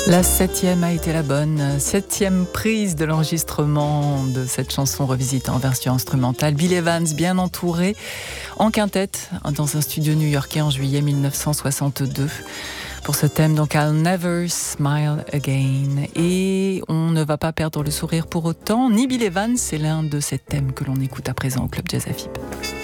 La 7e a été la bonne, 7e prise de l'enregistrement de cette chanson revisitée en version instrumentale. Bill Evans, bien entouré, en quintette, dans un studio new-yorkais en juillet 1962. Pour ce thème, donc I'll Never Smile Again. Et on ne va pas perdre le sourire pour autant, ni Bill Evans, c'est l'un de ces thèmes que l'on écoute à présent au Club Jazz AFIP.